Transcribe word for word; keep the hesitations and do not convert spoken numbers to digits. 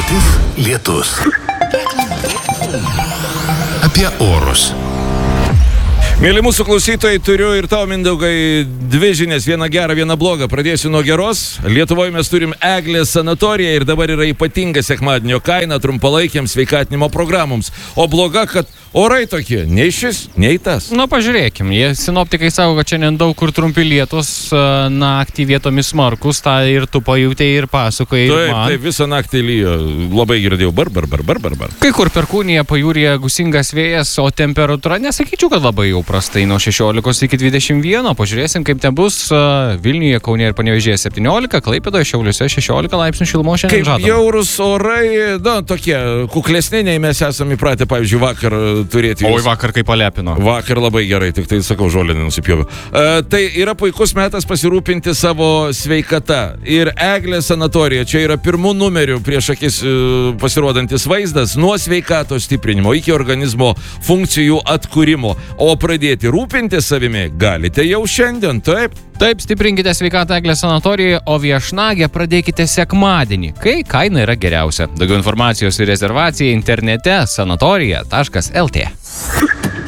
Stotis lietus. Apie orus. Mėly mūsų klausytojai, turiu ir tau, Mindaugai, dvi žinias, vieną gerą, vieną blogą. Pradėsiu nuo geros. Lietuvoje mes turim Eglės sanatoriją ir dabar yra ypatinga sekmadienio kaina trumpalaikiams sveikatinimo programoms. O bloga, kad orai tokie, nei šis, nei tas. Nu, pažiūrėkim, jie sinoptikai sako, kad šiandien daug kur trumpi lietus, naktį vietomis smarkus, tą ir tu pajutėjai ir pasakoji. Taip, taip, visą naktį lyjo, labai girdėjau, bar, bar, bar, bar, bar, bar. Kai kur Perkūnija, Pajūryje gūsingas vėjas, o temperatūra, nesakyčiau, kad labai jau prastai, nuo šešiolikos iki dvidešimt vieno. Pažiūrėsim, kaip ten bus Vilniuje, Kaune ir Panevėžyje septyniolika, Klaipėdoje, Šiauliuose šešiolika laipsnių šilumos šiandien žadama. Kaip bjaurūs orai, na, tokie kuklesni, nei mes esame įpratę, pavyzdžiui, vakar turėti. Oi, vakar kaip palepino. Vakar labai gerai, tik tai sakau, žolinį nusipjovė. Uh, tai yra puikus metas pasirūpinti savo sveikata. Ir Eglės sanatorija, čia yra pirmų numerių prieš akis uh, pasirodantis vaizdas nuo sveikatos stiprinimo iki organizmo funkcijų atkūrimo. O pradėti rūpinti savimi galite jau šiandien, taip? Taip, stiprinkite sveikatą Eglės sanatorijoje, o viešnagę pradėkite sekmadienį, kai kaina yra geriausia. Daugiau informacijos ir rezervacija internete sanatorija taškas lt.